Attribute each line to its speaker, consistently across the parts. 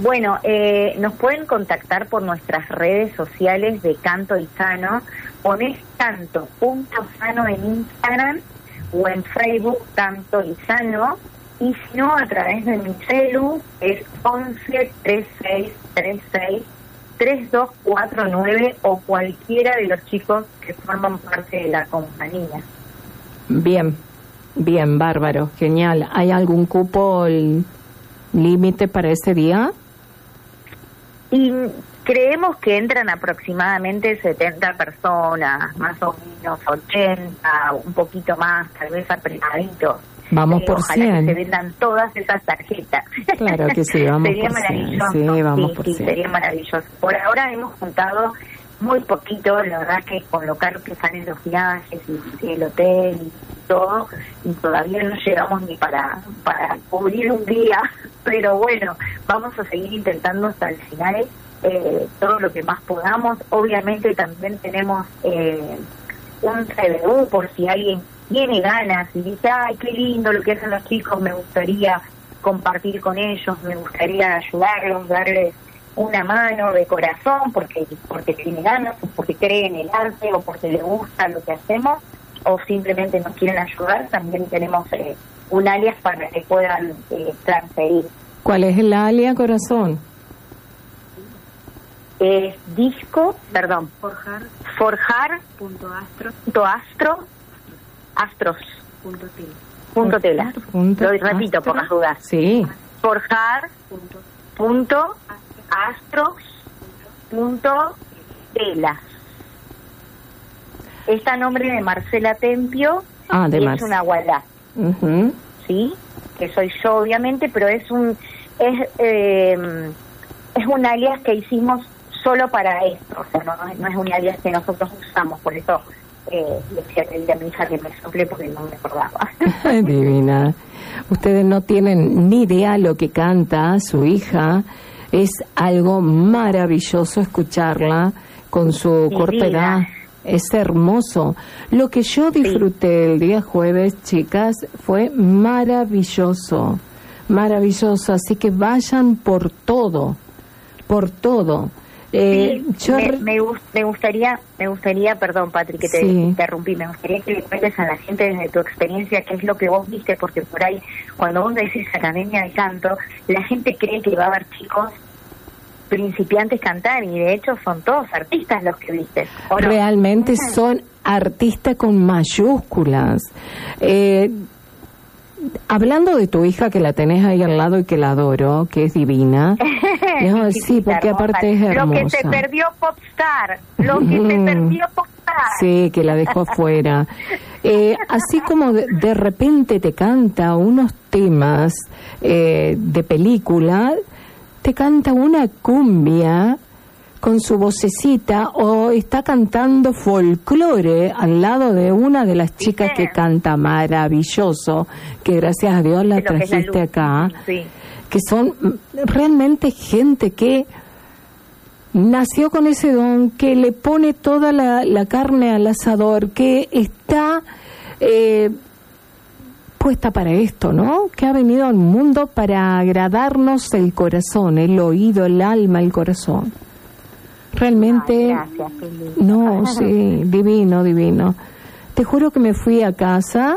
Speaker 1: Bueno, nos pueden contactar por nuestras redes sociales de Canto y Sano. Ponés canto.sano en Instagram o en Facebook Canto y Sano. Y si no, a través de mi celu es 11 36 36 3249 o cualquiera de los chicos que forman parte de la compañía.
Speaker 2: Bien, bien, bárbaro, genial. ¿Hay algún cupo límite para ese día?
Speaker 1: Y creemos que entran aproximadamente 70 personas, más o menos 80, un poquito más, tal vez apretadito.
Speaker 2: Vamos por
Speaker 1: ojalá
Speaker 2: 100.
Speaker 1: que se vendan todas esas tarjetas.
Speaker 2: Claro que sí, vamos
Speaker 1: sería
Speaker 2: por 100.
Speaker 1: maravilloso.
Speaker 2: Sí, vamos por 100.
Speaker 1: Sería maravilloso. Por ahora hemos juntado muy poquito, la verdad que con lo caro que salen los viajes y el hotel y todo, y todavía no llegamos ni para cubrir un día, pero bueno, vamos a seguir intentando hasta el final todo lo que más podamos. Obviamente también tenemos un CBU por si alguien tiene ganas y dice, ay, qué lindo lo que hacen los chicos, me gustaría compartir con ellos, me gustaría ayudarlos, darles una mano de corazón porque tiene ganas, o porque cree en el arte, o porque le gusta lo que hacemos, o simplemente nos quieren ayudar. También tenemos un alias para que puedan transferir.
Speaker 2: ¿Cuál es el alias, corazón?
Speaker 1: Es forjar.astros.tela. Lo repito por las dudas.
Speaker 2: Sí.
Speaker 1: forjar.astros.tela. Está a nombre de Marcela Tempio,
Speaker 2: de
Speaker 1: es una gualá, ¿sí? Que soy yo, obviamente, pero es un alias que hicimos solo para esto, o sea, no es un alias que nosotros usamos, por eso decía que a mi hija que me sople porque no me acordaba.
Speaker 2: Divina. Ustedes no tienen ni idea lo que canta su hija. Es algo maravilloso escucharla con su corta edad. Es hermoso. Lo que yo disfruté el día jueves, chicas, fue maravilloso. Maravilloso. Así que vayan por todo. Por todo.
Speaker 1: Me gustaría, perdón, Patri, que te interrumpí, me gustaría que le cuentes a la gente desde tu experiencia qué es lo que vos viste, porque por ahí, cuando vos decís Academia de Canto, la gente cree que va a haber chicos principiantes cantar, y de hecho son todos artistas los que viste.
Speaker 2: Realmente son artistas con mayúsculas. Hablando de tu hija, que la tenés ahí al lado y que la adoro, que es divina. No, sí, porque aparte es hermosa.
Speaker 1: Lo que se perdió Popstar.
Speaker 2: Sí, que la dejó afuera. Así como de repente te canta unos temas de película, te canta una cumbia con su vocecita, o está cantando folclore al lado de una de las chicas que canta maravilloso, que gracias a Dios la trajiste acá, que son realmente gente que nació con ese don, que le pone toda la carne al asador, que está puesta para esto, ¿no? Que ha venido al mundo para agradarnos el corazón, el oído, el alma, el corazón. Realmente,
Speaker 1: gracias,
Speaker 2: no, sí, divino, divino. Te juro que me fui a casa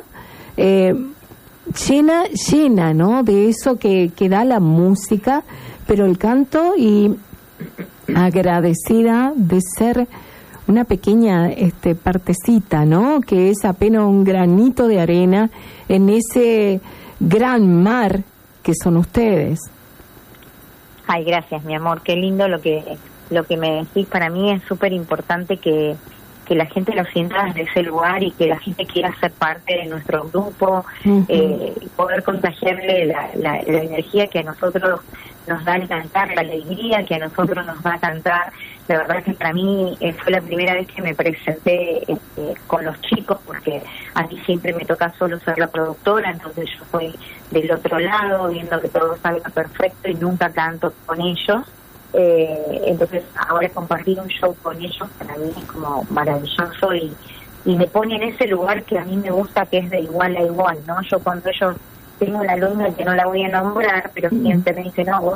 Speaker 2: llena, ¿no? De eso que da la música, pero el canto, y agradecida de ser una pequeña partecita, ¿no? Que es apenas un granito de arena en ese gran mar que son ustedes.
Speaker 1: Ay, gracias, mi amor, qué lindo lo que me decís. Para mí es súper importante que la gente lo sienta desde ese lugar y que la gente quiera ser parte de nuestro grupo, poder contagiarle la energía que a nosotros nos da el cantar, la alegría que a nosotros nos da cantar. La verdad que para mí fue la primera vez que me presenté con los chicos, porque a mí siempre me toca solo ser la productora, entonces yo estoy del otro lado viendo que todo salga perfecto y nunca canto con ellos. Entonces ahora compartir un show con ellos para mí es como maravilloso, y me pone en ese lugar que a mí me gusta, que es de igual a igual, ¿no? Yo cuando ellos, tengo una alumna que no la voy a nombrar, pero siempre me dice, no, vos